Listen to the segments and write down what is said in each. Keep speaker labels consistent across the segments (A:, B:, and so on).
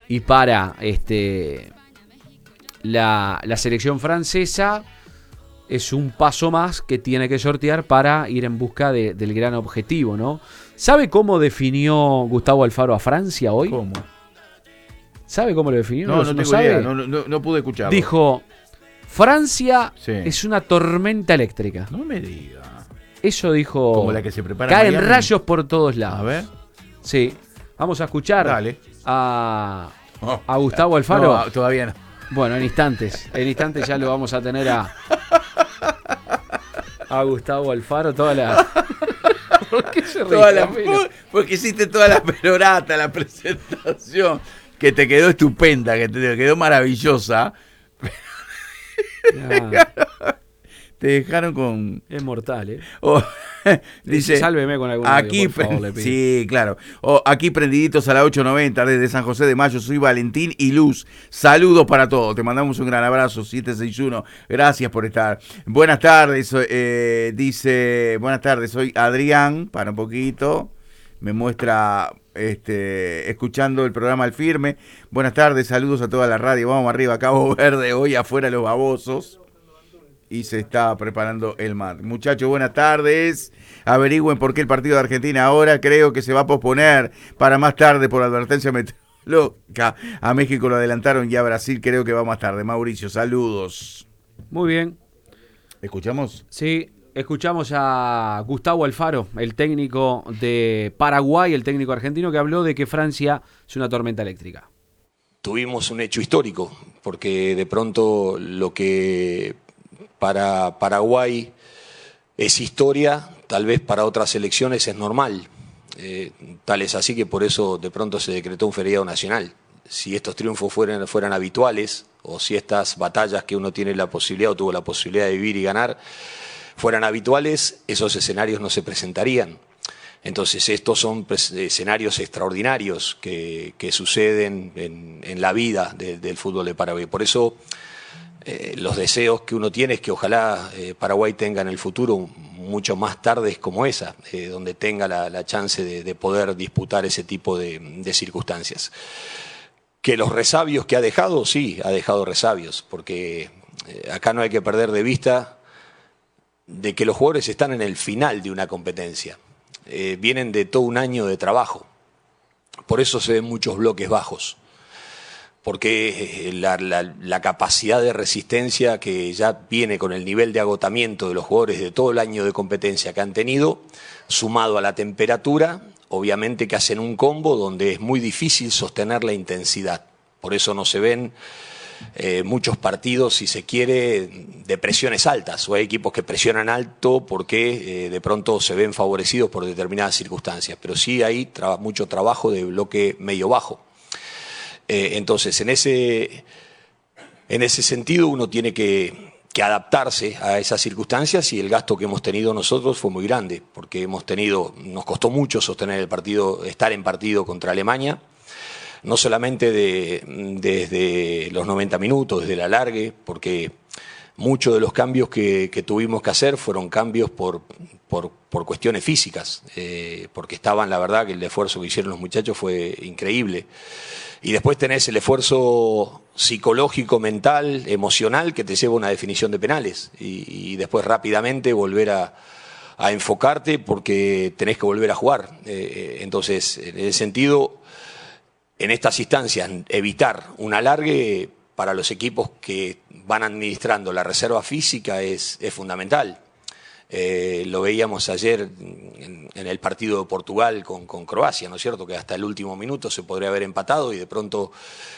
A: y para la selección francesa es un paso más que tiene que sortear para ir en busca del gran objetivo, ¿no? ¿Sabe cómo definió Gustavo Alfaro a Francia hoy?
B: ¿Cómo?
A: ¿Sabe cómo lo definió?
B: No tengo
A: sabe?
B: idea, no pude escucharlo.
A: Dijo, Francia
B: Sí.
A: es una tormenta eléctrica.
B: No me diga.
A: Eso dijo.
B: Como la que se prepara
A: Caen
B: Miami.
A: rayos por todos lados.
B: A ver.
A: Sí. Vamos a escuchar
B: Dale.
A: a Gustavo Alfaro.
B: No, todavía no.
A: Bueno, en instantes ya lo vamos a tener a Gustavo Alfaro. ¿Por qué se ríe?
B: Porque hiciste toda la perorata, la presentación, que te quedó estupenda, que te quedó maravillosa. Te dejaron con...
A: Es mortal, ¿eh?
B: Dice,
A: sálveme con alguna
B: aquí,
A: por favor, le pido.
B: Sí, claro. Aquí prendiditos a la 8:90 desde San José de Mayo. Soy Valentín y Luz. Saludos para todos. Te mandamos un gran abrazo. 761. Gracias por estar. Buenas tardes. Dice, buenas tardes. Soy Adrián. Para un poquito. Me muestra escuchando el programa Al Firme. Buenas tardes. Saludos a toda la radio. Vamos arriba. Cabo Verde. Hoy afuera los babosos. Y se está preparando el mate. Muchachos, buenas tardes. Averigüen por qué el partido de Argentina ahora creo que se va a posponer para más tarde por advertencia meteorológica. A México lo adelantaron y a Brasil creo que va más tarde. Mauricio, saludos.
A: Muy bien.
B: ¿Escuchamos?
A: Sí, escuchamos a Gustavo Alfaro, el técnico de Paraguay, el técnico argentino, que habló de que Francia es una tormenta eléctrica.
C: Tuvimos un hecho histórico, porque de pronto lo que para Paraguay es historia, tal vez para otras selecciones es normal. Tal es así que por eso de pronto se decretó un feriado nacional. Si estos triunfos fueran habituales, o si estas batallas que uno tiene la posibilidad o tuvo la posibilidad de vivir y ganar fueran habituales, esos escenarios no se presentarían. Entonces estos son escenarios extraordinarios que suceden en la vida del fútbol de Paraguay. Por eso los deseos que uno tiene es que ojalá Paraguay tenga en el futuro mucho más tardes como esa, donde tenga la chance de poder disputar ese tipo de circunstancias. Que los resabios que ha dejado, sí, ha dejado resabios, porque acá no hay que perder de vista de que los jugadores están en el final de una competencia, vienen de todo un año de trabajo, por eso se ven muchos bloques bajos. Porque la capacidad de resistencia que ya viene con el nivel de agotamiento de los jugadores de todo el año de competencia que han tenido, sumado a la temperatura, obviamente que hacen un combo donde es muy difícil sostener la intensidad. Por eso no se ven muchos partidos, si se quiere, de presiones altas, o hay equipos que presionan alto porque de pronto se ven favorecidos por determinadas circunstancias, pero sí hay mucho trabajo de bloque medio-bajo. Entonces, en ese sentido uno tiene que adaptarse a esas circunstancias, y el gasto que hemos tenido nosotros fue muy grande, porque nos costó mucho sostener el partido, estar en partido contra Alemania, no solamente desde los 90 minutos, desde el alargue, porque muchos de los cambios que tuvimos que hacer fueron cambios por cuestiones físicas, porque la verdad que el esfuerzo que hicieron los muchachos fue increíble. Y después tenés el esfuerzo psicológico, mental, emocional, que te lleva a una definición de penales. Y después rápidamente volver a enfocarte porque tenés que volver a jugar. Entonces, en ese sentido, en estas instancias, evitar un alargue para los equipos que van administrando la reserva física es fundamental. Lo veíamos ayer en el partido de Portugal con Croacia, ¿no es cierto? Que hasta el último minuto se podría haber empatado y de pronto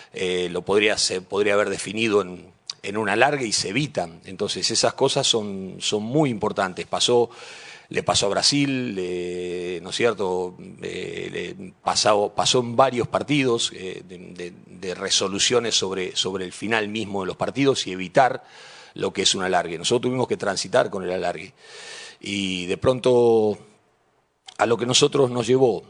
C: se podría haber definido en un alargue y se evitan. Entonces esas cosas son muy importantes. Le pasó a Brasil, ¿no es cierto? Pasó en varios partidos de resoluciones sobre el final mismo de los partidos y evitar lo que es un alargue. Nosotros tuvimos que transitar con el alargue. Y de pronto, a lo que nosotros nos llevó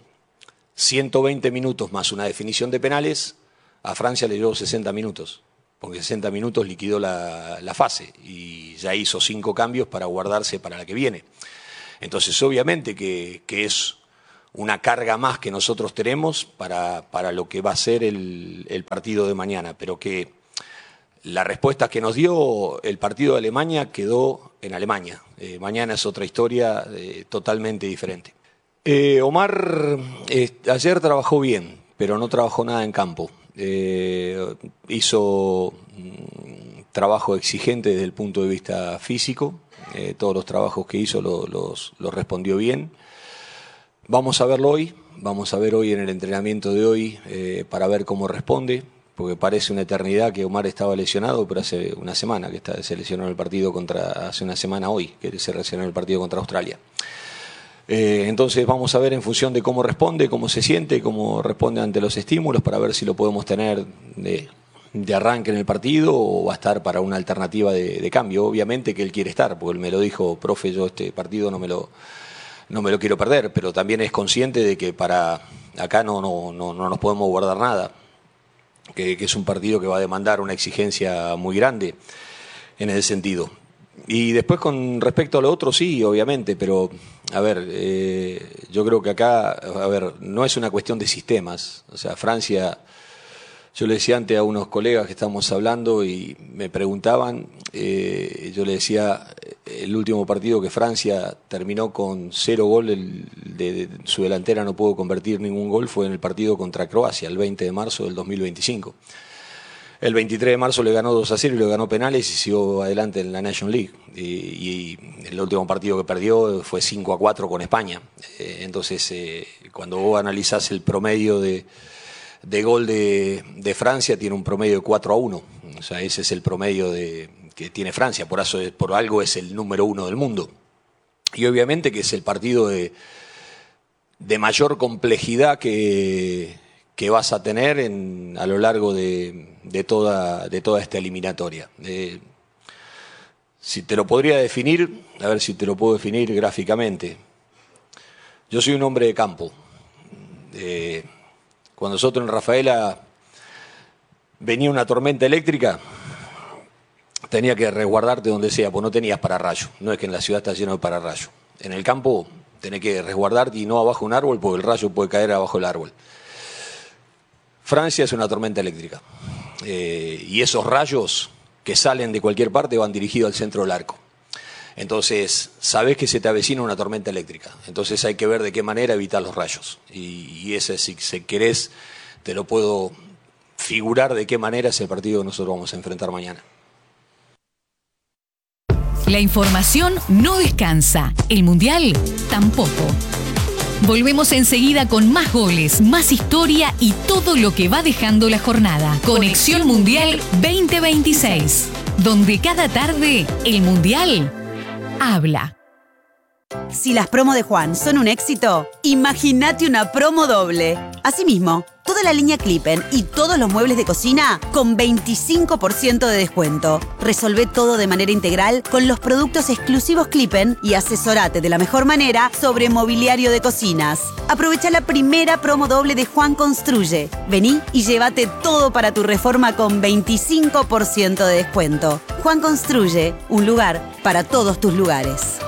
C: 120 minutos más una definición de penales, a Francia le llevó 60 minutos, porque 60 minutos liquidó la fase y ya hizo 5 cambios para guardarse para la que viene. Entonces, obviamente que es una carga más que nosotros tenemos para lo que va a ser el partido de mañana, pero que la respuesta que nos dio el partido de Alemania quedó en Alemania. Mañana es otra historia totalmente diferente. Omar ayer trabajó bien, pero no trabajó nada en campo. Hizo trabajo exigente desde el punto de vista físico. Todos los trabajos que hizo los respondió bien. Vamos a verlo hoy. Vamos a ver hoy en el entrenamiento de hoy para ver cómo responde, porque parece una eternidad que Omar estaba lesionado, pero hace una semana que se lesionó en el partido hace una semana hoy, que se lesionó en el partido contra Australia. Entonces vamos a ver en función de cómo responde, cómo se siente, cómo responde ante los estímulos, para ver si lo podemos tener de arranque en el partido o va a estar para una alternativa de cambio. Obviamente que él quiere estar, porque él me lo dijo, profe, yo este partido no me lo quiero perder, pero también es consciente de que para acá no nos podemos guardar nada, que es un partido que va a demandar una exigencia muy grande en ese sentido. Y después con respecto a lo otro, sí, obviamente, pero a ver, yo creo que acá, no es una cuestión de sistemas. O sea, Francia, yo le decía antes a unos colegas que estábamos hablando y me preguntaban, yo le decía, el último partido que Francia terminó con 0 gol, su delantera no pudo convertir ningún gol, fue en el partido contra Croacia, el 20 de marzo del 2025. El 23 de marzo le ganó 2-0 y le ganó penales y siguió adelante en la National League. Y el último partido que perdió fue 5-4 con España. Entonces, cuando vos analizás el promedio de gol de Francia, tiene un promedio de 4-1. O sea, ese es el promedio que tiene Francia. Por algo es el número 1 del mundo. Y obviamente que es el partido de mayor complejidad que vas a tener a lo largo de toda esta eliminatoria. Si te lo podría definir, a ver si te lo puedo definir gráficamente. Yo soy un hombre de campo. Cuando nosotros en Rafaela venía una tormenta eléctrica, tenía que resguardarte donde sea, pues no tenías pararrayo. No es que en la ciudad está lleno de pararrayo. En el campo tenés que resguardarte y no abajo de un árbol, porque el rayo puede caer abajo del árbol. Francia es una tormenta eléctrica y esos rayos que salen de cualquier parte van dirigidos al centro del arco. Entonces, sabés que se te avecina una tormenta eléctrica. Entonces hay que ver de qué manera evitar los rayos. Y ese, si querés, te lo puedo figurar de qué manera es el partido que nosotros vamos a enfrentar mañana.
D: La información no descansa. El Mundial tampoco. Volvemos enseguida con más goles, más historia y todo lo que va dejando la jornada. Conexión Mundial 2026, donde cada tarde el Mundial habla.
E: Si las promos de Juan son un éxito, imagínate una promo doble. Asimismo, toda la línea Clippen y todos los muebles de cocina con 25% de descuento. Resolvé todo de manera integral con los productos exclusivos Clippen y asesorate de la mejor manera sobre mobiliario de cocinas. Aprovecha la primera promo doble de Juan Construye. Vení y llévate todo para tu reforma con 25% de descuento. Juan Construye, un lugar para todos tus lugares.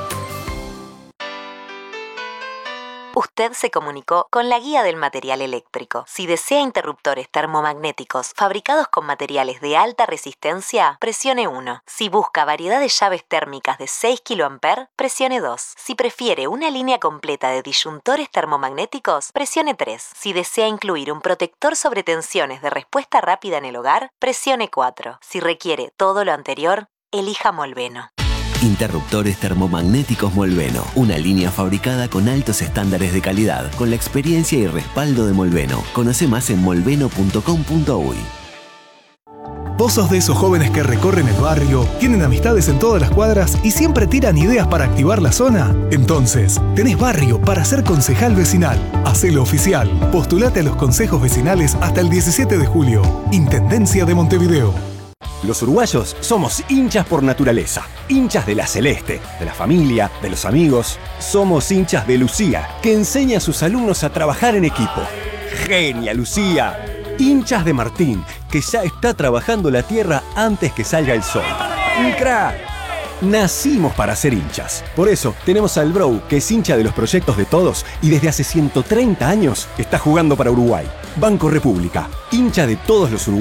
F: Usted se comunicó con la guía del material eléctrico. Si desea interruptores termomagnéticos fabricados con materiales de alta resistencia, presione 1. Si busca variedad de llaves térmicas de 6 kA, presione 2. Si prefiere una línea completa de disyuntores termomagnéticos, presione 3. Si desea incluir un protector sobre tensiones de respuesta rápida en el hogar, presione 4. Si requiere todo lo anterior, elija Molveno.
G: Interruptores termomagnéticos Molveno, una línea fabricada con altos estándares de calidad, con la experiencia y respaldo de Molveno. Conoce más en molveno.com.uy.
H: ¿Vos sos de esos jóvenes que recorren el barrio, tienen amistades en todas las cuadras y siempre tiran ideas para activar la zona? Entonces, tenés barrio para ser concejal vecinal. Hacelo oficial. Postulate a los consejos vecinales hasta el 17 de julio. Intendencia de Montevideo.
I: Los uruguayos somos hinchas por naturaleza, hinchas de la celeste, de la familia, de los amigos. Somos hinchas de Lucía, que enseña a sus alumnos a trabajar en equipo. ¡Genia, Lucía! Hinchas de Martín, que ya está trabajando la tierra antes que salga el sol. ¡Un crack! Nacimos para ser hinchas. Por eso tenemos al Bro, que es hincha de los proyectos de todos y desde hace 130 años está jugando para Uruguay. Banco República, hincha de todos los uruguayos.